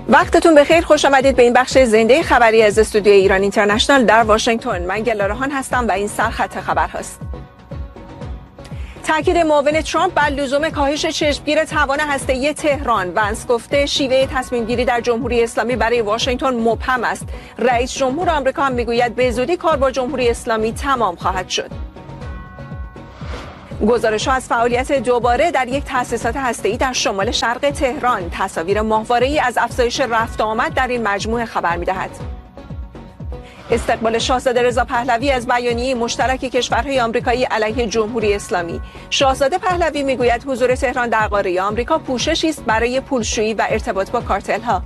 وقتتون بخیر، خوش آمدید به این بخش زنده خبری از استودیو ایران اینترنشنال در واشنگتن. من گلارهان هستم و این سرخط خبر هست. تاکید معاون ترامپ بر لزوم کاهش چشمگیر توان هسته‌ای تهران. ونس گفته شیوه تصمیم گیری در جمهوری اسلامی برای واشنگتن مبهم است. رئیس جمهور آمریکا هم میگوید به زودی کار با جمهوری اسلامی تمام خواهد شد. گزارش‌ها از فعالیت دوباره در یک تأسیسات هسته‌ای در شمال شرق تهران تصاویر ماهواره‌ای از افزایش رفت و آمد در این مجموعه خبر می‌دهد. استقبال شاهزاده رضا پهلوی از بیانیه مشترک کشورهای آمریکایی علیه جمهوری اسلامی. شاهزاده پهلوی میگوید حضور تهران در قاره آمریکا پوششی است برای پولشویی و ارتباط با کارتل‌ها.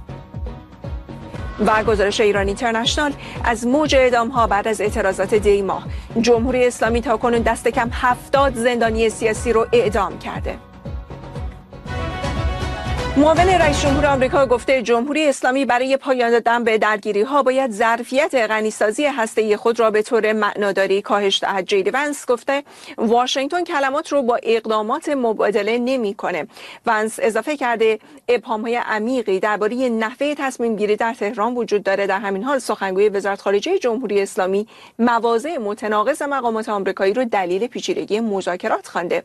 و گزارش ایران اینترنشنال از موج اعدام‌ها بعد از اعتراضات دی ماه. جمهوری اسلامی تاکنون دست کم 70 زندانی سیاسی رو اعدام کرده. معاون رئیس جمهور آمریکا گفته جمهوری اسلامی برای پایان دادن به درگیری‌ها باید ظرفیت غنیسازی هسته‌ای خود را به طور معناداری کاهش دهد. جی دی ونس گفته واشنگتن کلمات رو با اقدامات مبادله نمی‌کنه. ونس اضافه کرده ابهام‌های عمیقی درباره نحوه تصمیم گیری در تهران وجود داره. در همین حال سخنگوی وزارت خارجه جمهوری اسلامی مواضع متناقض مقامات آمریکایی رو دلیل پیچیدگی مذاکرات خوانده.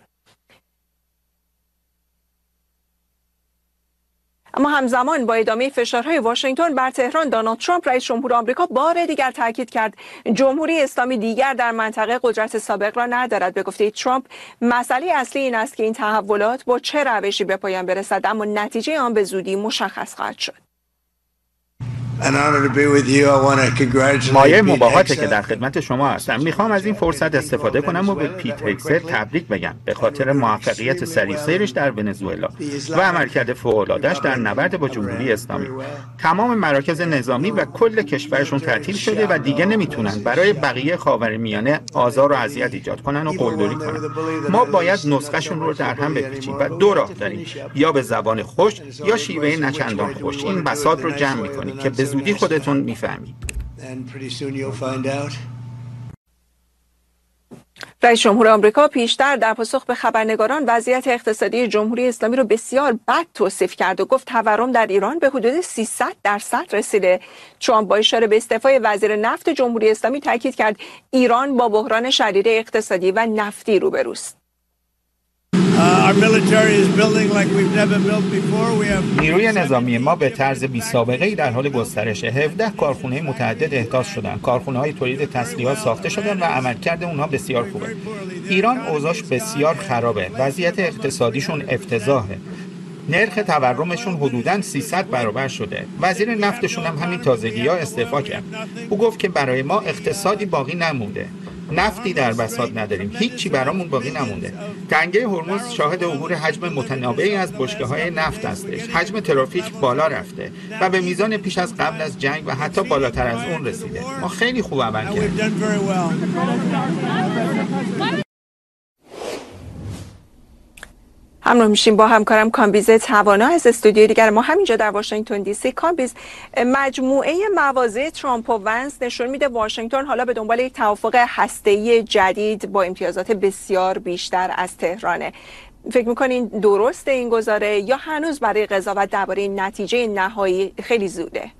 اما همزمان با ادامه فشارهای واشنگتن بر تهران، دونالد ترامپ رئیس جمهور آمریکا بار دیگر تاکید کرد جمهوری اسلامی دیگر در منطقه قدرت سابق را ندارد. به گفته ترامپ مسئله اصلی این است که این تحولات با چه روشی به پایان برسد، اما نتیجه آن به زودی مشخص خواهد شد. مایه مباهاته که در خدمت شما هستم. میخوام از این فرصت استفاده کنم و به پیت هگست تبریک بگم به خاطر موفقیت سریع سیرش در ونزوئلا و عملکرد فوق‌العاده‌اش در نبرد با جمهوری اسلامی. تمام مراکز نظامی و کل کشورشون تعطیل شده و دیگه نمیتونن برای بقیه خاورمیانه آزار و اذیت ایجاد کنن و قلدری کنن. ما باید نسخه‌شون رو در هم بپیچیم و دو راه داریم، یا به زبان خوش یا شیوه نچندان خوش. این بساط رو جمع می‌کنیم که به زودی خودتون میفهمید. رئیس جمهور آمریکا پیشتر در پاسخ به خبرنگاران وضعیت اقتصادی جمهوری اسلامی رو بسیار بد توصیف کرد و گفت تورم در ایران به حدود 300% رسیده. ترامپ با اشاره به استعفای وزیر نفت جمهوری اسلامی تاکید کرد ایران با بحران شدید اقتصادی و نفتی روبروست. نیروی نظامی ما به طرز بی‌سابقه‌ای در حال گسترش. 17 کارخانه متعدد احداث شدن. کارخانه‌های تولید تسلیحات ساخته شدن و عملکرد اونها بسیار خوبه. ایران اوضاعش بسیار خرابه. وضعیت اقتصادیشون افتضاحه. نرخ تورمشون حدوداً 300 برابر شده. وزیر نفتشون هم همین تازگی‌ها استعفا کرد. او گفت که برای ما اقتصادی باقی نمونده. نفتی در بساط نداریم، هیچی برامون باقی نمونده. تنگه هرمز شاهد عبور حجم متنوعی از بشکه‌های نفت هستش. حجم ترافیک بالا رفته و به میزان پیش از قبل از جنگ و حتی بالاتر از اون رسیده. ما خیلی خوب عمل کردیم. همراه میشیم با همکارم کامبیز توانا از استودیوی دیگر ما همینجا در واشنگتن دی سی. کامبیز، مجموعه مواضع ترامپ و ونس نشون میده واشنگتن حالا به دنبال یک توافق هسته‌ای جدید با امتیازات بسیار بیشتر از تهرانه. فکر میکنین درسته این گزاره یا هنوز برای قضاوت درباره نتیجه نهایی خیلی زوده؟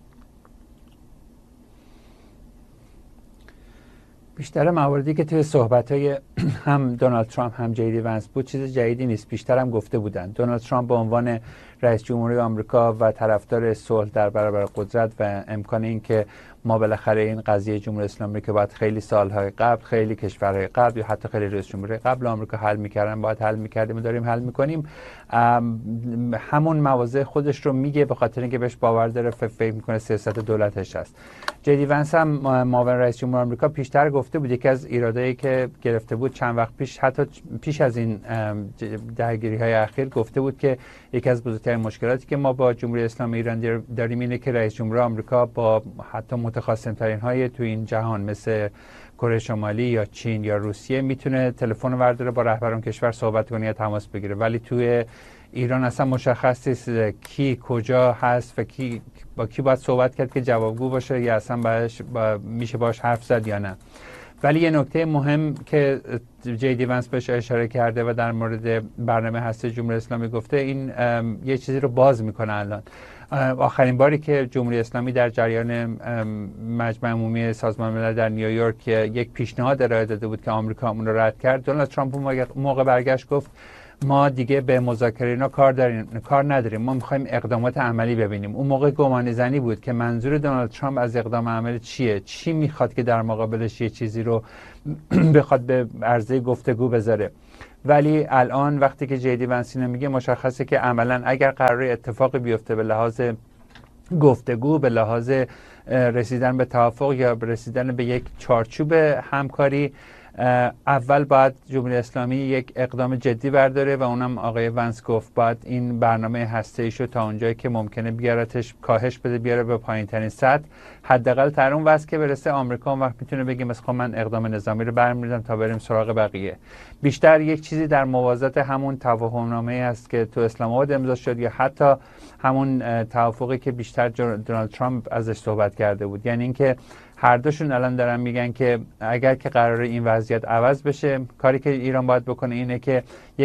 بیشتر مواردی که توی صحبت‌های هم دونالد ترامپ هم جی دی ونس بود چیز جدیدی نیست. بیشتر هم گفته بودن. دونالد ترامپ به عنوان رئیس جمهوری آمریکا و طرفدار صلح در برابر قدرت و امکان این که ما بالاخره این قضیه جمهوری اسلامی که باید خیلی سالهای قبل، خیلی کشورهای قبل یا حتی خیلی رئیس جمهوری قبل آمریکا حل می‌کردن، باید حل می‌کردیم و داریم حل می‌کنیم، همون مواضع خودش رو میگه به خاطر اینکه بهش باور داره، فکر می‌کنه سیاست دولتش هست. جی دی ونس هم معاون رئیس جمهور آمریکا پیشتر گفته بود یکی از ایرادایی که گرفته بود چند وقت پیش، حتی پیش از این درگیری‌های اخیر، گفته بود که یکی از بزرگترین مشکلاتی که ما با جمهوری اسلامی ایران داریم اینه که رئیس جمهور آمریکا با حتی متخاصم‌ترین های تو این جهان مثل کره شمالی یا چین یا روسیه میتونه تلفن ورداره با رهبران کشور صحبت کنه یا تماس بگیره، ولی توی ایران اصلا مشخص نیست کی کجا هست و کی با کی باید صحبت کرد که جوابگو باشه یا اصلا میشه باش حرف زد یا نه. ولی یه نکته مهم که جی دی ونس بهش اشاره کرده و در مورد برنامه هسته جمهوری اسلامی گفته، این یه چیزی رو باز میکنه الان. آخرین باری که جمهوری اسلامی در جریان مجمع عمومی سازمان ملل در نیویورک یک پیشنهاد ارائه داده بود که آمریکا اون رو رد کرد، دونالد ترامپ اون موقع برگشت گفت ما دیگه به مذاکره اینا کار نداریم، ما میخوایم اقدامات عملی ببینیم. اون موقع گمان زنی بود که منظور دونالد ترامپ از اقدام عملی چیه، چی میخواد که در مقابلش یه چیزی رو بخواد به عرضه گفتگو بذاره. ولی الان وقتی که جی دی ونس میگه مشخصه که عملا اگر قراره اتفاقی بیفته به لحاظ گفتگو، به لحاظ رسیدن به توافق یا رسیدن به یک چارچوب همکاری، اول باید جمهوری اسلامی یک اقدام جدی برداره و اونم آقای ونس گفت باید این برنامه هسته‌ایشو تا اونجایی که ممکنه بیارتش کاهش بده، بیاره به پایین‌ترین سطح، حداقل تا اون واسه که برسه آمریکا اون وقت میتونه بگه مثلا من اقدام نظامی رو برمی‌دارم تا بریم سراغ بقیه. بیشتر یک چیزی در موازات همون توافقنامه‌ای است که تو اسلام آباد امضا شد یا حتی همون توافقی که بیشتر دونالد ترامپ ازش صحبت کرده بود، یعنی اینکه هر دوشون الان دارن میگن که اگر که قراره این وضعیت عوض بشه، کاری که ایران باید بکنه اینه که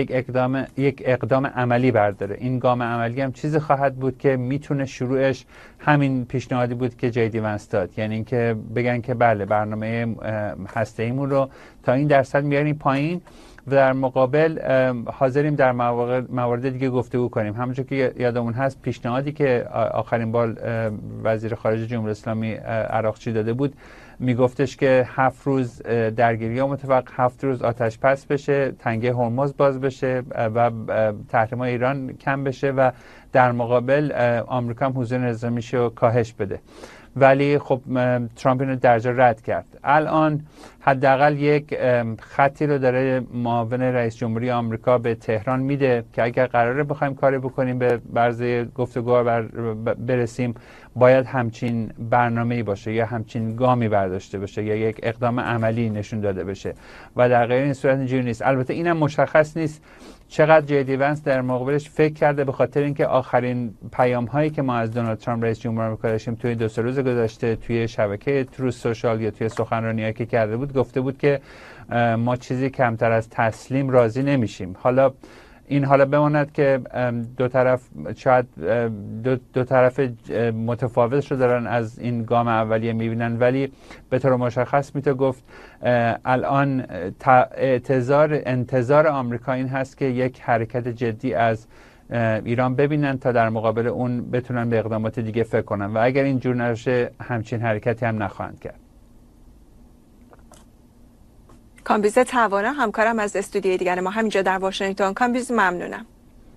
یک اقدام عملی برداره. این گام عملی هم چیزی خواهد بود که میتونه شروعش همین پیشنهادی بود که جی دی ونس داد، یعنی اینکه بگن که بله برنامه هسته‌ایمون رو تا این درصد میاریم پایین و در مقابل حاضریم در موارد دیگه گفتگو کنیم. همونجور که یادمون هست پیشنهادی که آخرین بار وزیر خارجه جمهوری اسلامی عراقچی داده بود میگفتش که 7 روز درگیری‌ها متوقف، 7 روز آتش بس بشه، تنگه هرمز باز بشه و تحریم‌های ایران کم بشه و در مقابل آمریکا هم حضور نظامیشو کاهش بده. ولی خب ترامپ اینو درجا رد کرد. الان حداقل یک خطی رو داره معاون رئیس جمهوری آمریکا به تهران میده که اگر قراره بخوایم کاری بکنیم به برزه گفتگوها برسیم، باید همچین برنامه‌ای باشه یا همچین گامی برداشته بشه یا یک اقدام عملی نشون داده بشه و در غیر این صورت اینجوری نیست. البته اینم مشخص نیست چقدر جی دی ونس در مقابلش فکر کرده، به خاطر اینکه آخرین پیام هایی که ما از دونالد ترامپ رئیس جمهور آمریکا داشتیم توی 2-3 روز گذشته توی شبکه تروث سوشال یا توی سخنرانی‌هایی که کرده بود گفته بود که ما چیزی کمتر از تسلیم راضی نمیشیم. حالا بماند که دو طرف شاید دو طرف متفاوتش رو دارن از این گام اولیه میبینن، ولی به طور مشخص میتونه گفت الان انتظار آمریکا این هست که یک حرکت جدی از ایران ببینن تا در مقابل اون بتونن به اقدامات دیگه فکر کنن و اگر این جور نشه همچین حرکتی هم نخواهند کرد. کامبیز توانا همکارم از استودیوی دیگر ما همینجا در واشنگتن. کامبیز ممنونم.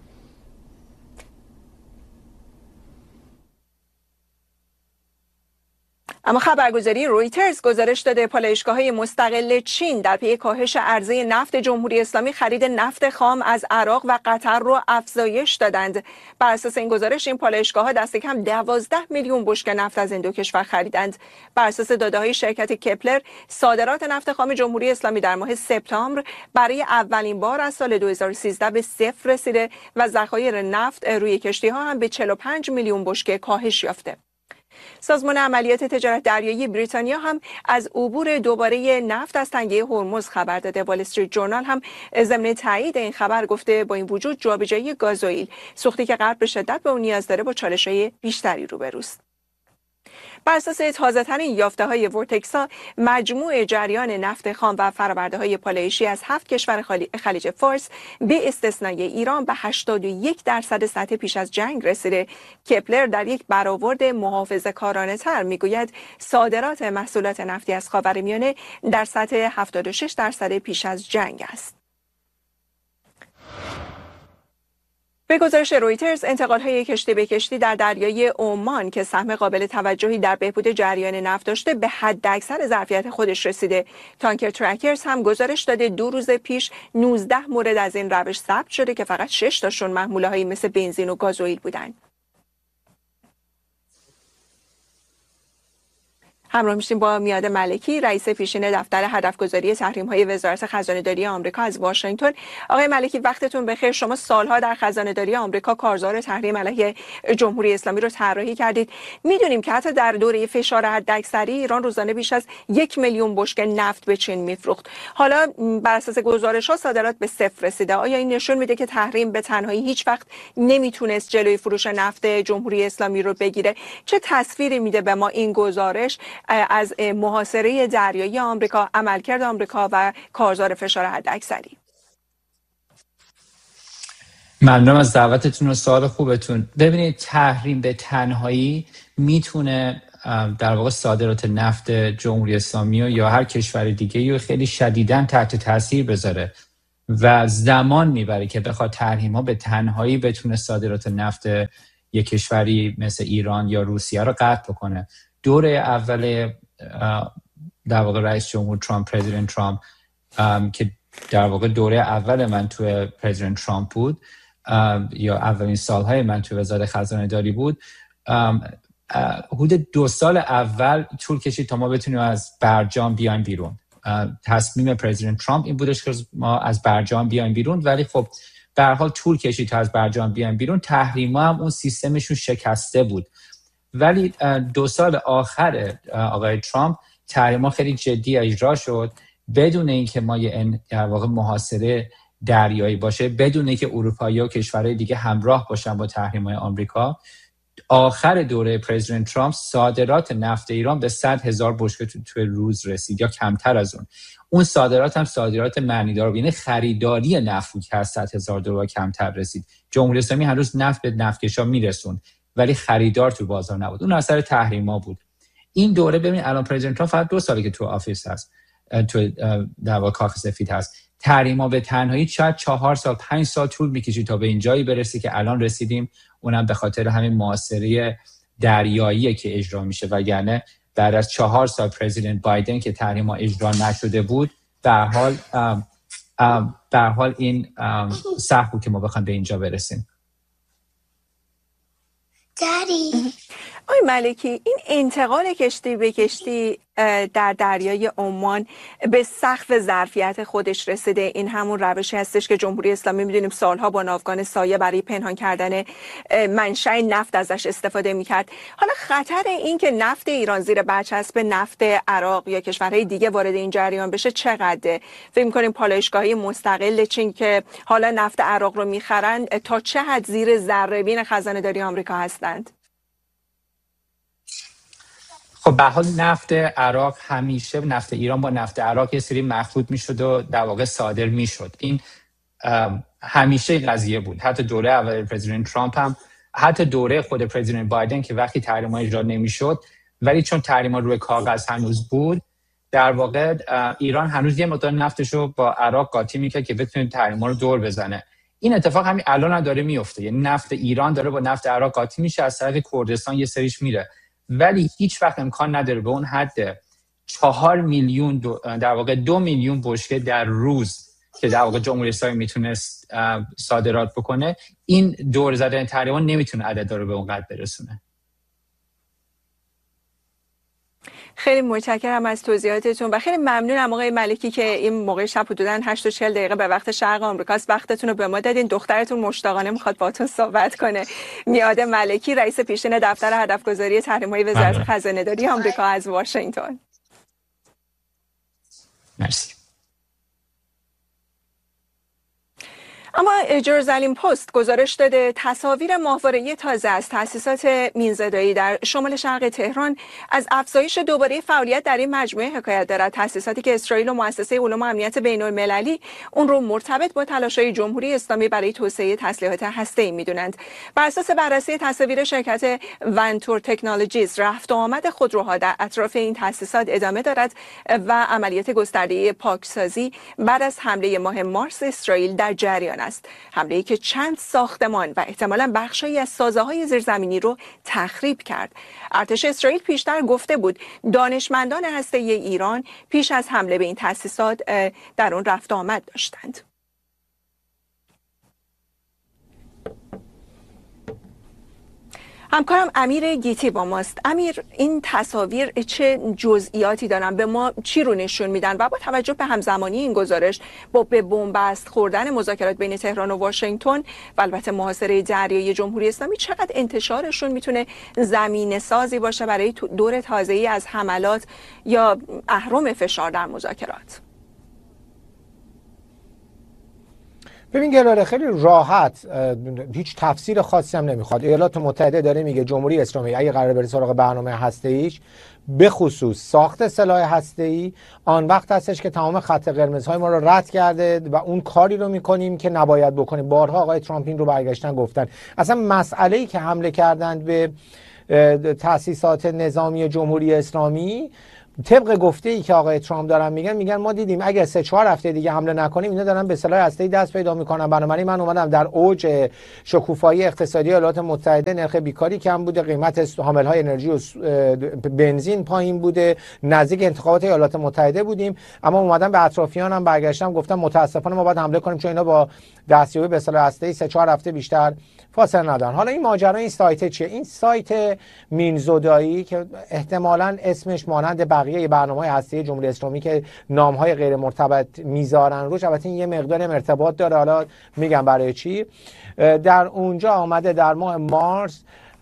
اما خبرگزاری رویترز گزارش داده پالایشگاه‌های مستقل چین در پی کاهش عرضه نفت جمهوری اسلامی خرید نفت خام از عراق و قطر رو افزایش دادند. بر اساس این گزارش این پالایشگاه‌ها دست کم 12 میلیون بشکه نفت از این دو کشور خریدند. بر اساس داده‌های شرکت کپلر، صادرات نفت خام جمهوری اسلامی در ماه سپتامبر برای اولین بار از سال 2013 به صفر رسیده و ذخایر نفت روی کشتی‌ها هم به 45 میلیون بشکه کاهش یافته. سازمان عملیات تجارت دریایی بریتانیا هم از عبور دوباره نفت از تنگه هرمز خبر داده. وال استریت جورنال هم ضمن تایید این خبر گفته با این وجود جابجایی گازوئیل، سوختی که غرب به شدت به اون نیاز داره، با چالش‌های بیشتری روبروست. بر اساس تازه‌ترین یافته‌های ورتکسا، مجموع جریان نفت خام و فرآورده‌های پالایشی از 7 کشور خلیج فارس به استثنای ایران به 81% سطح پیش از جنگ رسیده. کپلر در یک برآورد محافظه‌کارانه‌تر میگوید صادرات محصولات نفتی از خاورمیانه در سطح 76% پیش از جنگ است. به گزارش رویترز، انتقال‌های کشتی به کشتی در دریای عمان که سهم قابل توجهی در بهبود جریان نفت داشته به حداکثر ظرفیت خودش رسیده. تانکر ترکرز هم گزارش داده 2 روز پیش 19 مورد از این روش ثبت شده که فقط 6 تاشون محموله‌هایی مثل بنزین و گازوئیل بودند. همراه میشیم با میاد ملکی، رئیس پیشین دفتر هدفگذاری تحریم‌های وزارت خزانه‌داری آمریکا از واشنگتن. آقای ملکی وقتتون بخیر. شما سالها در خزانه‌داری آمریکا کارزار تحریم علیه جمهوری اسلامی رو طراحی کردید. میدونیم که حتی در دوره فشار حداکثری ایران روزانه بیش از 1 میلیون بشکه نفت به چین میفروخت. حالا بر اساس گزارش‌ها صادرات به صفر رسیده. آیا این نشون میده که تحریم به تنهایی هیچ وقت نمیتونست جلوی فروش نفت جمهوری اسلامی رو بگیره؟ چه تصویری میده به ما این گزارش از محاصره دریایی آمریکا، عملکرد آمریکا و کارزار فشار حداکثری؟ ممنونم از دعوتتون و سوال خوبتون. ببینید، تحریم به تنهایی میتونه در واقع صادرات نفت جمهوری اسلامی یا هر کشور دیگه رو خیلی شدیداً تحت تاثیر بذاره و زمان میبره که بخواد تحریم ها به تنهایی بتونه صادرات نفت یک کشوری مثل ایران یا روسیه رو قطع بکنه. دوره اول در واقع رئیس جمهور ترامپ، پرزیدنت ترامپ، که در واقع دوره اول من توی پرزیدنت ترامپ بود یا اولین سالهای من توی وزارت خزانه داری بود، حدود 2 سال اول طول کشید تا ما بتونیم از برجام بیایم بیرون. تصمیم پرزیدنت ترامپ این بودش که ما از برجام بیایم بیرون، ولی خب به هر حال طول کشید تا از برجام بیایم بیرون. تحریما هم اون سیستمشون شکسته بود، ولی 2 سال آخر آقای ترامپ تحریما خیلی جدی اجرا شد بدون اینکه ما یه در واقع محاصره دریایی باشه، بدون اینکه اروپایی و کشورهای دیگه همراه باشن با تحریم‌های آمریکا. آخر دوره پرزیدنت ترامپ صادرات نفت ایران به 100,000 بشکه توی روز رسید یا کمتر از اون صادرات هم صادرات معنیدار بود، یعنی خریداری نفت بود که از $100,000 کمتر رسید. جمهوری اسلامی هنوز نفت به نفتکشا میرسون ولی خریدار تو بازار نبود. اون اثر تحریما بود. این دوره ببین الان پرزیدنت ترامپ فقط 2 ساله که تو آفیس هست، تو در واقع کاخ سفید هست. تحریما به تنهایی شاید 4 سال 5 سال طول میکشید تا به این جایی برسی که الان رسیدیم. اونم به خاطر همین محاصره دریایی که اجرا میشه، وگرنه بعد از 4 سال پرزیدنت بایدن که تحریما اجرا نشده بود، به حال این سخت بود که ما بخوایم به اینجا برسیم. دادی آقای ملکی، این انتقال کشتی به کشتی در دریای عمان به سقف ظرفیت خودش رسیده. این همون روشی هستش که جمهوری اسلامی میدونیم سالها با ناوگان سایه برای پنهان کردن منشأ نفت ازش استفاده میکرد. حالا خطر این که نفت ایران زیر برچسب نفت عراق یا کشورهای دیگه وارد این جریان بشه چقدره؟ فکر میکنیم پالایشگاه‌های مستقل چین که حالا نفت عراق رو میخرن تا چه حد زیر ذره‌بین خزانه‌داری آمریکا هستند؟ خب به حال نفت عراق همیشه، نفت ایران با نفت عراق یه سری مخلوط میشد و در واقع صادر میشد. این همیشه این قضیه بود. حتی دوره اول پرزیدنت ترامپ هم، حتی دوره خود پرزیدنت بایدن که وقتی تحریم‌ها اجرا نمیشد، ولی چون تحریم‌ها روی کاغذ هنوز بود، در واقع ایران هنوز یه مقدار نفتشو با عراق قاطی میکرد که بتونه تحریم‌ها رو دور بزنه. این اتفاق همین الان هم داره میفته، یعنی نفت ایران داره با نفت عراق قاطی میشه، از طریق کردستان یه سریش میره، ولی هیچ وقت امکان نداره به اون حد 4 میلیون در واقع 2 میلیون بشکه در روز که در واقع جمهوری اسلامی میتونست صادرات بکنه، این دور زدن تحریما نمیتونه عدد رو به اون قدر برسونه. خیلی متشکرم از توضیحاتتون و خیلی ممنونم آقای ملکی که این موقع شب حدوداً 8:40 به وقت شرق آمریکاست وقتتون رو به ما دادین. دخترتون مشتاقانه میخواد باهاتون صحبت کنه. میاد ملکی، رئیس پیشین دفتر هدفگذاری تحریم‌های وزارت خزانه‌داری آمریکا از واشنگتن. مرسی. اما جرزالیم پست گزارش داده تصاویر ماهواره‌ای تازه از تأسیسات مینزدایی در شمال شرق تهران از افزایش دوباره فعالیت در این مجموعه حکایت دارد. تأسیساتی که اسرائیل و مؤسسه علوم و امنیت بین‌المللی اون رو مرتبط با تلاش‌های جمهوری اسلامی برای توسعه تسلیحات هسته‌ای می‌دونند. بر اساس بررسی تصاویر شرکت ونتور تکنولوژیز، رفت و آمد خودروها در اطراف این تأسیسات ادامه دارد و عملیات گسترده پاکسازی بعد از حمله ماه مارس اسرائیل در جریان است. حمله‌ای که چند ساختمان و احتمالاً بخشی از سازه‌های زیرزمینی رو تخریب کرد. ارتش اسرائیل پیشتر گفته بود دانشمندان هسته‌ای ایران پیش از حمله به این تأسیسات در اون رفت آمد داشتند. همکارم امیر گیتی با ماست. امیر، این تصاویر چه جزئیاتی دارن؟ به ما چی رو نشون میدن؟ و با توجه به همزمانی این گزارش با به بنبست خوردن مذاکرات بین تهران و واشنگتن و البته محاصره دریایی جمهوری اسلامی، چقدر انتشارشون میتونه زمینه سازی باشه برای دور تازه‌ای از حملات یا اهرم فشار در مذاکرات؟ ببین گلاره، خیلی راحت، هیچ تفسیر خاصی هم نمیخواد. ایالات متحده داره میگه جمهوری اسلامی اگه قرار بره سراغ برنامه هسته‌ایش، به خصوص ساخت سلاح هسته‌ای، آن وقت هستش که تمام خط قرمزهای ما رو رد کرده و اون کاری رو میکنیم که نباید بکنیم. بارها آقای ترامپ این رو برگشتن گفتن. اصلا مسئله‌ای که حمله کردند به تأسیسات نظامی جمهوری اسلامی، طبق گفته‌ای که آقای ترامپ دارن میگن ما دیدیم اگه 3-4 هفته دیگه حمله نکنیم اینا دارن به سلاح هسته‌ای دست پیدا میکنن. بنابراین من اومدم در اوج شکوفایی اقتصادی ایالات متحده، نرخ بیکاری کم بوده، قیمت حامل‌های انرژی و بنزین پایین بوده، نزدیک انتخابات ایالات متحده بودیم، اما اومدم به اطرافیانم برگشتم گفتم متاسفانه ما باید حمله کنیم چون اینا با دستیابی به سلاح هسته‌ای 3-4 هفته بیشتر فاصله ندارن. حالا این ماجرا این سایت چیه؟ این سایت مینزودایی که احتمالاً اسمش مانند بقیه برنامه‌های هسته‌ای جمهوری اسلامی که نام‌های غیر مرتبط میذارن روش، البته این یه مقدار ارتباط داره، حالا میگم برای چی. در اونجا آمده در ماه مارس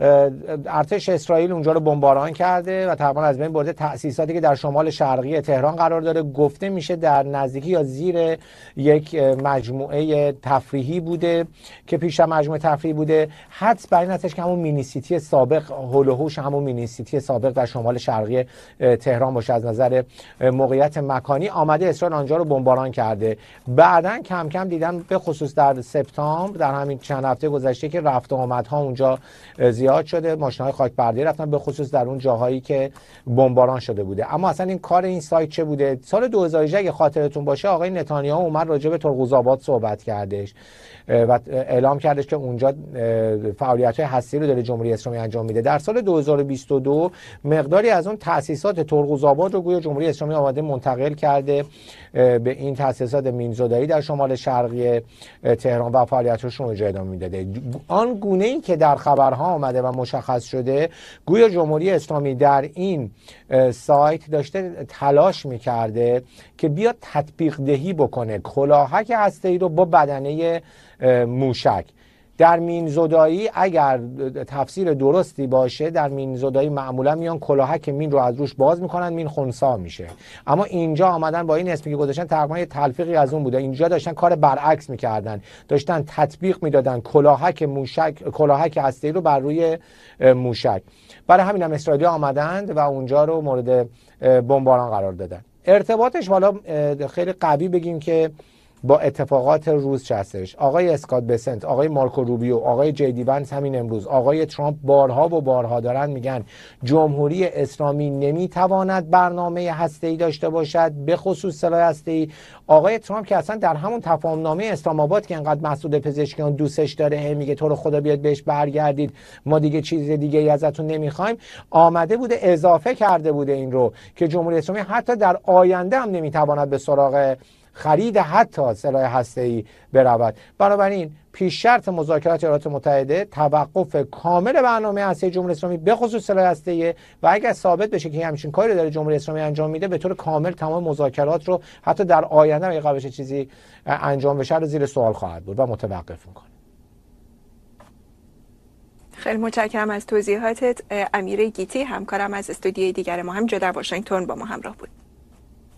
ارتش اسرائیل اونجا رو بمباران کرده و تقریبا از بین برده تأسیساتی که در شمال شرقی تهران قرار داره. گفته میشه در نزدیکی یا زیر یک مجموعه تفریحی بوده که پیشتر مجموعه تفریحی بوده. حدس بر این هستش که همون مینی سیتی سابق، هول و هوش همون مینی سیتی سابق در شمال شرقی تهران باشه از نظر موقعیت مکانی. آمده اسرائیل آنجا رو بمباران کرده. بعدن کم کم دیدن به خصوص در سپتامبر، در همین چند هفته گذشته، که رفت و آمدها اونجا زیاد شده، ماشین‌های خاکبرداری رفتن به خصوص در اون جاهایی که بمباران شده بوده. اما اصلا این کار این سایت چه بوده؟ سال 2018 اگه خاطرتون باشه آقای نتانیاهو اومد راجع به ترقوزآباد صحبت کردش و اعلام کردش که اونجا فعالیت‌های هسته‌ای رو داره جمهوری اسلامی انجام میده. در سال 2022 مقداری از اون تأسیسات ترقوزآباد رو گویا جمهوری اسلامی آماده منتقل کرده به این تأسیسات مینزودایی در شمال شرقی تهران و فعالیت‌هاشون رو ادامه میداده. آن گونه‌ای که در خبرها آمده و مشخص شده، گویا جمهوری اسلامی در این سایت داشته تلاش میکرده که بیاد تطبیق دهی بکنه کلاهک هسته‌ای رو با بدنه موشک. در مینزودایی اگر تفسیر درستی باشه، در مینزودایی معمولا میان کلاهک مین رو از روش باز میکنن، مین خنثی میشه. اما اینجا آمدن با این اسمی که گذاشتن تقریبا یه تلفیقی از اون بوده. اینجا داشتن کار برعکس میکردن، داشتن تطبیق میدادن کلاهک موشک، کلاهک هسته‌ای رو بر روی موشک. برای همین هم اسرائیلی آمدند و اونجا رو مورد بمباران قرار دادن. ارتباطش حالا خیلی قوی بگیم که با اتفاقات روز چه هستش. آقای اسکات بسنت، آقای مارکو روبیو، آقای جی دی ونس همین امروز، آقای ترامپ بارها و بارها دارن میگن جمهوری اسلامی نمیتواند برنامه هسته‌ای داشته باشد، به خصوص سلاح هسته‌ای. آقای ترامپ که اصلا در همون تفاهمنامه اسلام آباد که انقدر مسعود پزشکیان دوستش داره میگه تو رو خدا بیاد بهش برگردید، ما دیگه چیز دیگه ای ازتون نمیخوایم، آمده بوده اضافه کرده بوده این رو که جمهوری اسلامی حتی در آینده هم نمیتواند به سراغ خرید حتی سلاح هسته‌ای برود. بنابراین پیش شرط مذاکرات ایالات متحده توقف کامل برنامه هسته‌ای جمهوری اسلامی به خصوص سلاح هسته‌ای و اگر ثابت بشه که همچین کاری رو داره جمهوری اسلامی انجام میده، به طور کامل تمام مذاکرات رو حتی در آینده اگه قرار بشه چیزی انجام بشه رو زیر سوال خواهد بود و متوقف میکنه. خیلی متشکرم از توضیحاتت امیر گیتی. همکارم از استودیوی دیگر ما همینجا در واشنگتن با ما همراه بود.